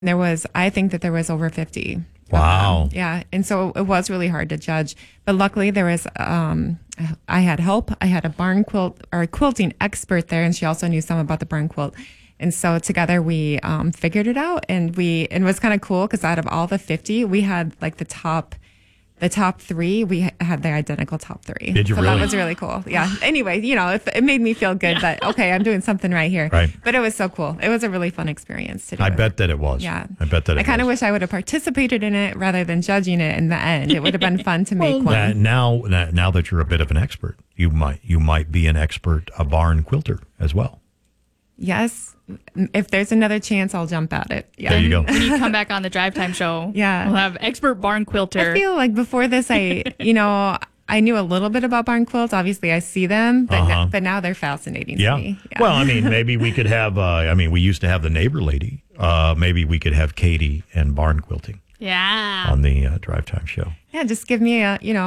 I think that there was over 50. Wow. Yeah. And so it was really hard to judge. But luckily there was, I had help. I had a barn quilt or a quilting expert there, and she also knew some about the barn quilt. And so together we figured it out, and it was kind of cool because out of all the 50, we had like the top three. We had the identical top three. Did you so really? That was really cool. Yeah. Anyway, it made me feel good that, okay, I'm doing something right here. Right. But it was so cool. It was a really fun experience to do. I bet that it was. Yeah. I bet that it was. I kind of wish I would have participated in it rather than judging it in the end. It would have been fun to make one. Now that you're a bit of an expert, you might be an expert, a barn quilter as well. Yes. If there's another chance, I'll jump at it. Yeah. There you go. When you come back on the Drive Time show, Yeah. we'll have expert barn quilter. I feel like before this, I knew a little bit about barn quilts. Obviously, I see them, but now they're fascinating to me. Yeah. Well, I mean, maybe we could have, we used to have the neighbor lady. Maybe we could have Katie and barn quilting Yeah. on the Drive Time show. Yeah, just give me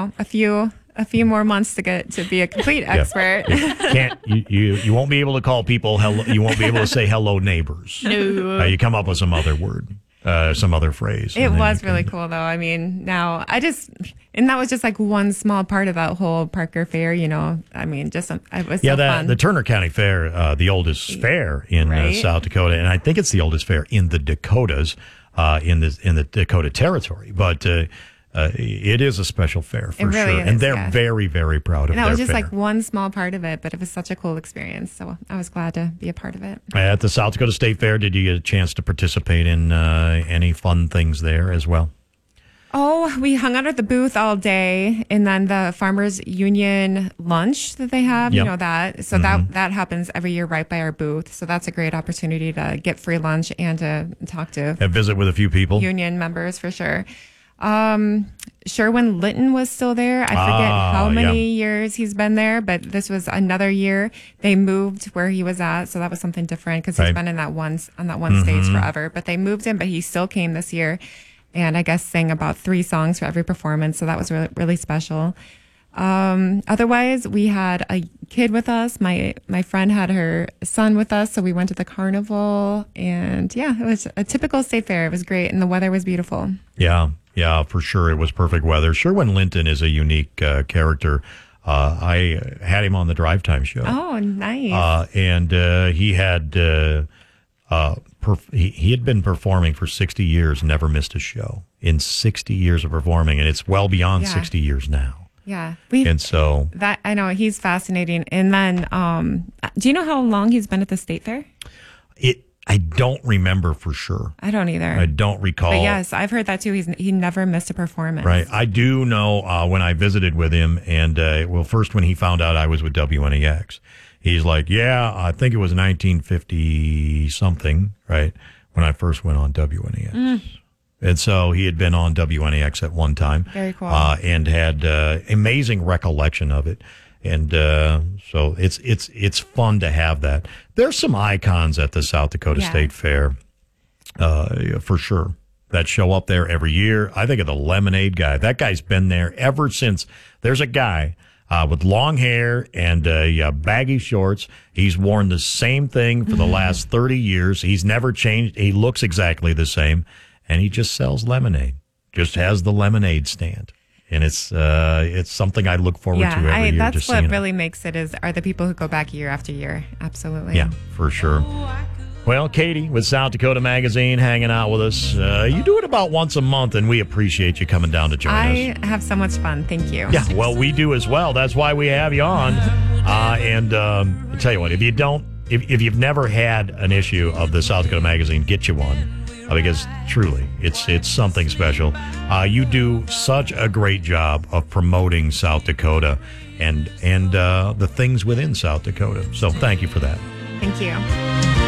a few more months to get to be a complete expert. You won't be able to call people hello. You won't be able to say hello neighbors. No. You come up with some other word, some other phrase. It was really cool, though. I mean, now and that was just like one small part of that whole Parker Fair. I mean, it was so fun. The Turner County Fair, the oldest fair in South Dakota, and I think it's the oldest fair in the Dakotas, in the Dakota Territory, but. It is a special fair for really sure, is, and they're very, very proud of and their that was just fair. like one small part of it, but it was such a cool experience. So I was glad to be a part of it. At the South Dakota State Fair, did you get a chance to participate in any fun things there as well? Oh, we hung out at the booth all day, and then the Farmers Union lunch that they have, Yep. that. So that happens every year right by our booth. So that's a great opportunity to get free lunch and to talk to And visit with a few people. union members for sure. Sherwin Litton was still there. I forget how many years he's been there, but this was another year. They moved where he was at, so that was something different because he's been on that one stage forever. But they moved him, but he still came this year, and I guess sang about 3 songs for every performance. So that was really, really special. Otherwise, we had a kid with us. My friend had her son with us, so we went to the carnival, and it was a typical state fair. It was great, and the weather was beautiful. Yeah, for sure. It was perfect weather. Sherwin Linton is a unique character. I had him on the Drive Time show. Oh, nice. And he had he had been performing for 60 years, never missed a show in 60 years of performing, and it's well beyond 60 years now. Yeah. And so that I know he's fascinating. And then, do you know how long he's been at the state fair? I don't remember for sure. I don't either. I don't recall. But yes, I've heard that too. He never missed a performance. Right. I do know when I visited with him, and first when he found out I was with WNEX, he's like, yeah, I think it was 1950 something, right, when I first went on WNEX. And so he had been on WNEX at one time. Very cool. And had amazing recollection of it. And so it's fun to have that. There's some icons at the South Dakota State Fair, for sure, that show up there every year. I think of the lemonade guy. That guy's been there ever since. There's a guy with long hair and baggy shorts. He's worn the same thing for the last 30 years. He's never changed. He looks exactly the same, and he just sells lemonade. Just has the lemonade stand. And it's something I look forward to every year. That's what really makes it are the people who go back year after year. Absolutely. Yeah, for sure. Well, Katie with South Dakota Magazine hanging out with us. You do it about once a month, and we appreciate you coming down to join us. I have so much fun. Thank you. Yeah, well, we do as well. That's why we have you on. And I tell you what, if you've never had an issue of the South Dakota Magazine, get you one. Because truly, it's something special. You do such a great job of promoting South Dakota and the things within South Dakota. So thank you for that. Thank you.